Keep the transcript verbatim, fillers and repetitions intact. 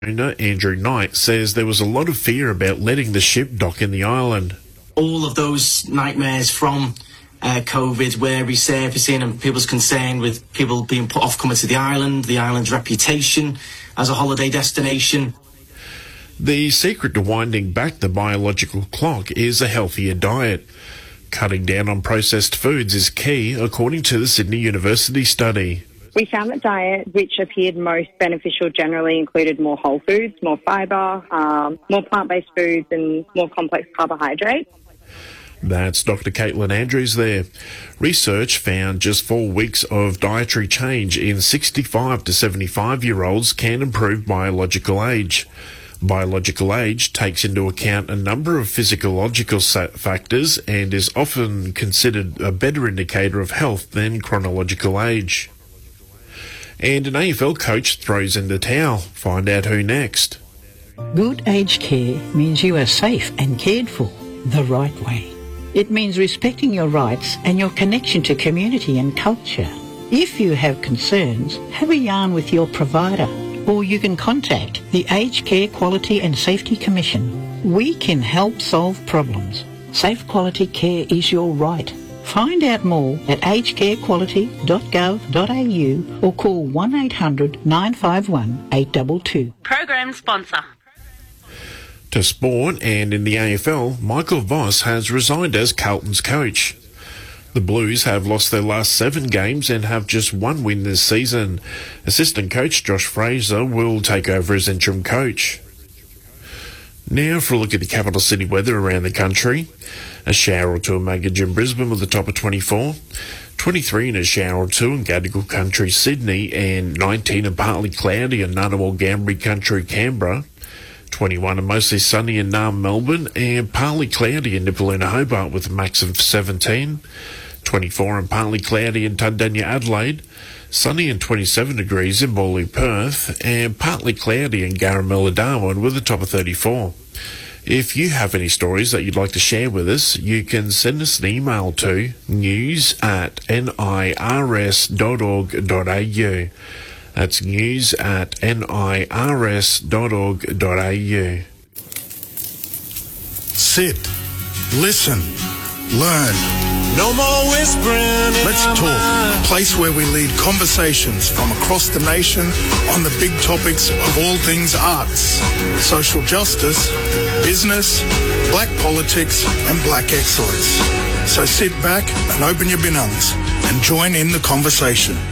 owner Andrew Knight says there was a lot of fear about letting the ship dock in the island. All of those nightmares from uh, COVID were resurfacing, and people's concern with people being put off coming to the island, the island's reputation as a holiday destination. The secret to winding back the biological clock is a healthier diet. Cutting down on processed foods is key, according to the Sydney University study. We found that diet which appeared most beneficial generally included more whole foods, more fibre, um, more plant-based foods and more complex carbohydrates. That's Doctor Caitlin Andrews there. Research found just four weeks of dietary change in sixty-five to seventy-five-year-olds can improve biological age. Biological age takes into account a number of physiological factors and is often considered a better indicator of health than chronological age. And an A F L coach throws in the towel. Find out who next. Good aged care means you are safe and cared for the right way. It means respecting your rights and your connection to community and culture. If you have concerns, have a yarn with your provider, or you can contact the Aged Care Quality and Safety Commission. We can help solve problems. Safe quality care is your right. Find out more at aged care quality dot gov dot a u or call one eight hundred nine five one eight two two. Program sponsor. To sport, and in the A F L, Michael Voss has resigned as Carlton's coach. The Blues have lost their last seven games and have just one win this season. Assistant coach Josh Fraser will take over as interim coach. Now for a look at the capital city weather around the country. A shower or two in Magidge in Brisbane with a top of twenty-four. twenty-three in a shower or two in Gadigal Country, Sydney, and nineteen and partly cloudy in Ngunnawal, Gambri Country, Canberra. twenty-one and mostly sunny in Naarm, Melbourne, and partly cloudy in Nipaluna, Hobart with a max of seventeen. twenty-four and partly cloudy in Tundanya, Adelaide. Sunny and twenty-seven degrees in Bawley, Perth, and partly cloudy in Garamella, Darwin with a top of thirty-four. If you have any stories that you'd like to share with us, you can send us an email to news at nirs dot org dot a u. That's news at nirs dot org dot a u. Sit, listen, learn. No more whispering. Let's talk. A place where we lead conversations from across the nation on the big topics of all things arts, social justice, business, black politics and black excellence. So sit back and open your binungs and join in the conversation.